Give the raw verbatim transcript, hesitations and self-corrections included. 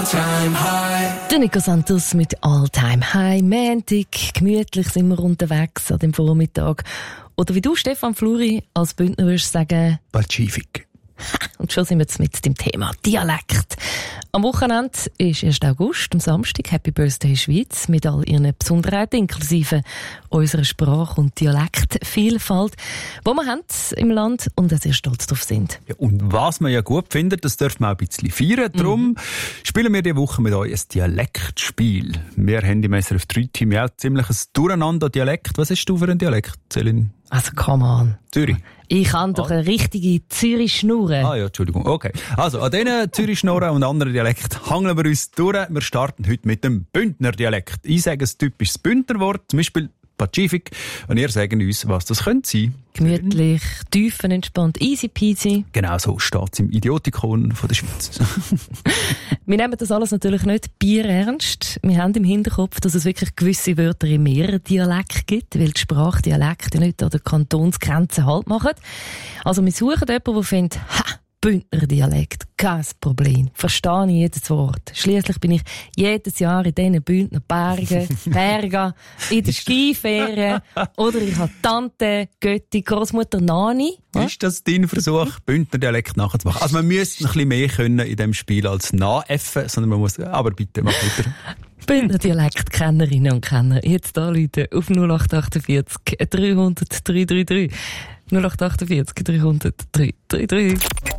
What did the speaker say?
Der Nico Santos mit All Time High. Montag, gemütlich sind wir unterwegs an dem Vormittag. Oder wie du, Stefan Fluri, als Bündner würdest sagen... Pazifik. Und schon sind wir jetzt mit dem Thema Dialekt. Am Wochenende ist erster August, am Samstag, Happy Birthday Schweiz, mit all ihren Besonderheiten, inklusive unserer Sprach- und Dialektvielfalt, die wir haben im Land und sehr stolz darauf sind. Ja, und was man ja gut findet, das dürfen wir auch ein bisschen feiern. Darum mhm. spielen wir diese Woche mit euch ein Dialektspiel. Wir haben im S R F drei Team ja ziemlich ein Durcheinander Dialekt. Was hast du für einen Dialekt, Celine? Also, come on. Zürich. Ich kann doch eine richtige Zürich-Schnurre. Ah ja, Entschuldigung. Okay. Also, an diesen Zürich-Schnurren und anderen Dialekten hangeln wir uns durch. Wir starten heute mit dem Bündner Dialekt. Ich sage ein typisches Bündner Wort, zum Beispiel Pazifik. Und ihr sagt uns, was das könnte sein. Gemütlich, tiefenentspannt, easy peasy. Genau so steht es im Idiotikon von der Schweiz. Wir nehmen das alles natürlich nicht bierernst. Wir haben im Hinterkopf, dass es wirklich gewisse Wörter in mehreren Dialekten gibt, weil die Sprachdialekte nicht an der Kantonsgrenze Halt machen. Also wir suchen jemanden, der findet, ha, Bündner Dialekt, kein Problem. Verstehe ich jedes Wort. Schliesslich bin ich jedes Jahr in diesen Bündner Bergen, Bergen, in der Skiferien. Oder ich habe Tante, Götti, Großmutter Nani. Ist das dein Versuch, Bündner Dialekt nachzumachen? Also man müsste ein bisschen mehr können in diesem Spiel als nachäffen, sondern man muss, aber bitte, mach weiter. Bündner Dialekt-Kennerinnen und Kenner, jetzt anrufen auf null acht achtundvierzig dreihundert drei drei drei. null acht achtundvierzig dreihundert drei drei drei.